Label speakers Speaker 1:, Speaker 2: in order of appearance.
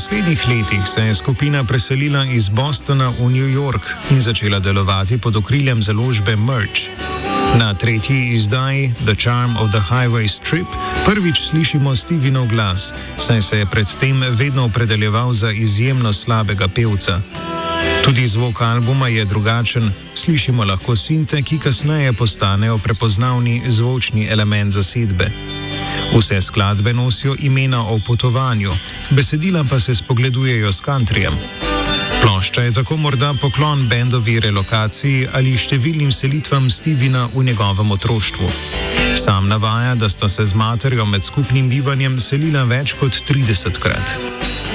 Speaker 1: naslednjih letih se je skupina preselila iz Bostona v New York in začela delovati pod okriljem založbe Merch. Na tretji izdaji The Charm of the Highway Strip prvič slišimo Stevenov glas, saj se je predtem vedno opredeljeval za izjemno slabega pevca. Tudi zvok albuma je drugačen, slišimo lahko sinte, ki kasneje postanejo prepoznavni zvočni element zasedbe. Vse skladbe nosijo imena o potovanju, besedila pa se spogledujejo s countryjem. Plošča je tako morda poklon bendovi relokaciji ali številnim selitvam Stevena v njegovem otroštvu. Sam navaja, da sta se z materjo med skupnim bivanjem selila več kot 30-krat.